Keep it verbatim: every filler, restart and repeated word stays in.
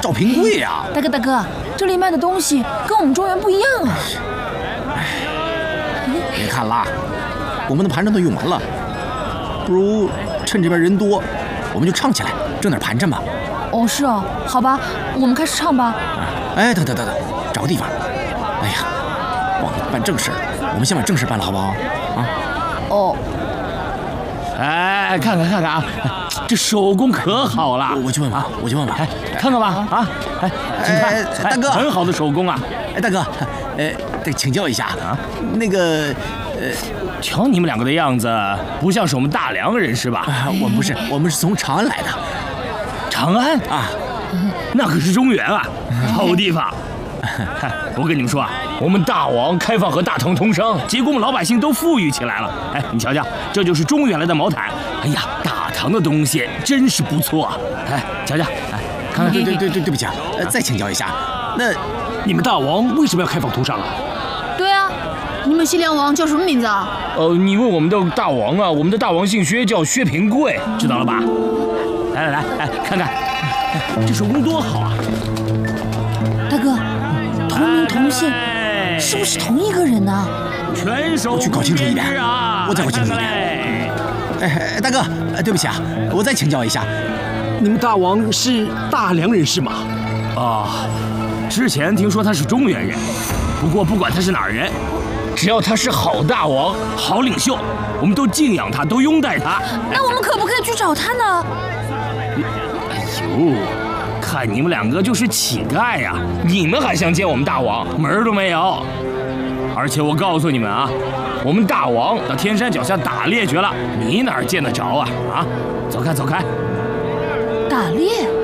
赵平贵呀！ 大哥大哥，这里卖的东西跟我们中原不一样啊！ 别看了，我们的盘缠都用完了，不如趁这边人多，我们就唱起来，挣点盘缠吧。 哦，是哦，好吧，我们开始唱吧。 哎，等等等等，找个地方。哎呀，忘了办正事，我们先把正事办了，好不好？啊？ 哦。 哎，看看看看啊，这手工可好了！ 我去问问，我去问问， 哎，看看吧，啊，哎， 哎，大哥， 很好的手工啊！ 哎，大哥，呃，得请教一下啊，那个，呃， 瞧你们两个的样子，不像是我们大梁人是吧？ 啊，我们不是，我们是从长安来的。 长安啊，那可是中原啊，好地方。我跟你们说啊，我们大王开放和大唐通商，结果我们老百姓都富裕起来了。哎，你瞧瞧，这就是中原来的毛毯。哎呀，大唐的东西真是不错啊！哎，瞧瞧，哎，看看。 对对对对，对不起啊，呃，再请教一下，那你们大王为什么要开放通商啊？ 对啊，你们西凉王叫什么名字啊？ 呃，你问我们的大王啊，我们的大王姓薛，叫薛平贵，知道了吧？来来来，哎，看看，这手工多好啊！ 大哥，同名同姓，是不是同一个人呢？ 全手我去搞清楚一点，我再搞清楚一点。哎，大哥，对不起啊，我再请教一下， 你们大王是大梁人是吗？ 啊，之前听说他是中原人，不过不管他是哪儿人，只要他是好大王、好领袖，我们都敬仰他，都拥戴他。 那我们可不可以去找他呢？ 哎呦，看你们两个就是乞丐呀、啊！你们还想见我们大王，门儿都没有。而且我告诉你们啊，我们大王到天山脚下打猎去了，你哪儿见得着啊？啊，走开走开！ 打猎？